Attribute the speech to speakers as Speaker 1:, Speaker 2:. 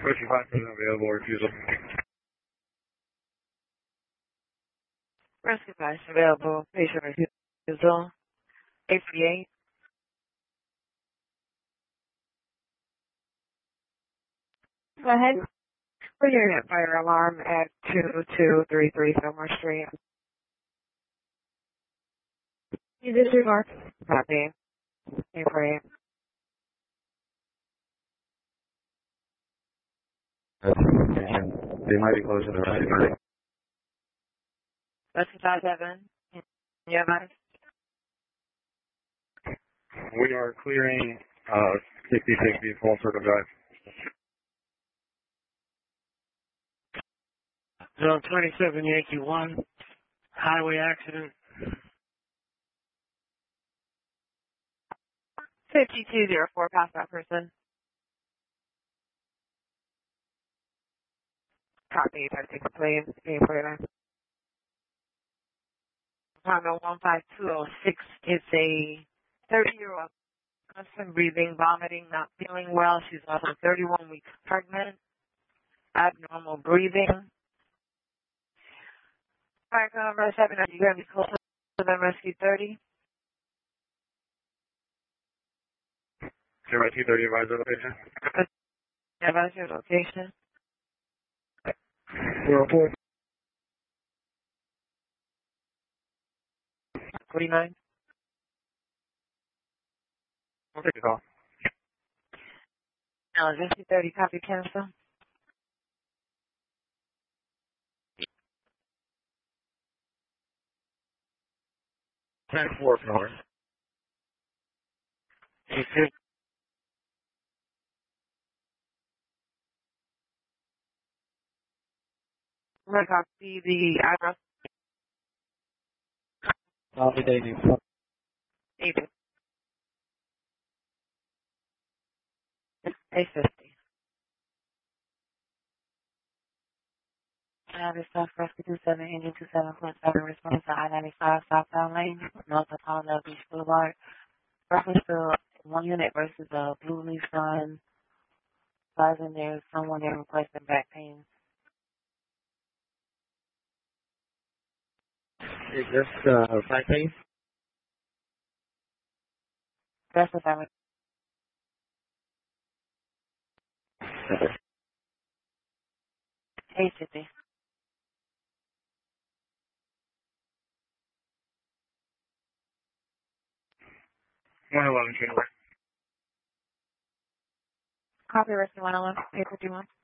Speaker 1: Rescue 5 is available, refusal.
Speaker 2: Rescue 5 available, patient refusal. 848. Go ahead. We're hearing a fire alarm at 2233 Fillmore Street. You disregard. Copy. 848.
Speaker 1: They might be close to the right.
Speaker 2: Rescue 57. You have eyes?
Speaker 1: We are clearing 6060 Full Circle Drive.
Speaker 3: Zone 27 Yankee 1, highway accident.
Speaker 2: 5204, pass that person. Copy, 30 please. 849. Honda 15206 is a 30-year-old constant breathing, vomiting, not feeling well. She's also 31 weeks pregnant, abnormal breathing. Fire car number 7, are you going to be closer to the rescue 30?
Speaker 1: Rescue 30, advisor location.
Speaker 2: Advise your location.
Speaker 1: 04.
Speaker 2: 49.
Speaker 1: We'll take a call.
Speaker 2: Now, is rescue 30 copy cancel?
Speaker 1: Ten 4 floor.
Speaker 3: 86.
Speaker 2: I'm going to copy the address.
Speaker 3: Copy, David.
Speaker 2: 850. 850. South Rescue 27, Engine 27.7, response to I-95 southbound lane, north of Hollandale Beach Boulevard. Reference to one unit versus a blue leaf sign. Advising there's someone there requesting back pain.
Speaker 3: Is this back pain?
Speaker 2: That's what I would. 850.
Speaker 1: 111, Trinity.
Speaker 2: Copy Rescue 111, 851.